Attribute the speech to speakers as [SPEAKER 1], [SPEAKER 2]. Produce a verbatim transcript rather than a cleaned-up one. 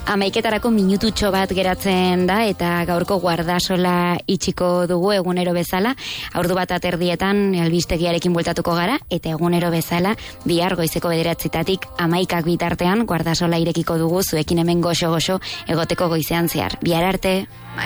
[SPEAKER 1] Hamaiketarako minututxo bat geratzen da eta gaurko guardasola itxiko dugu egunero bezala. Ordu bat aterdietan albistegiarekin bueltatuko gara eta egunero bezala bihar goizeko bederatzitatik hamaikak bitartean guardasola irekiko dugu zuekin hemen goxo-goxo egoteko goizean zehar. Bihar arte!